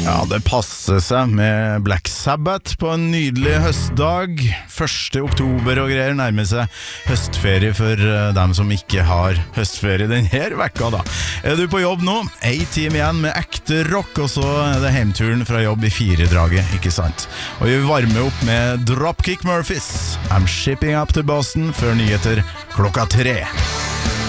Ja, det passer seg med Black Sabbath på en nydelig høstdag. 1. oktober og greier, nærmer seg høstferie for dem som ikke har høstferie denne vekka da. Er du på jobb nå? 1 time igjen med ekte rock, og så er det heimturen fra jobb i 4-draget, ikke sant? Og vi varmer opp med Dropkick Murphys. I'm shipping up to Boston før nyheter klokka 3.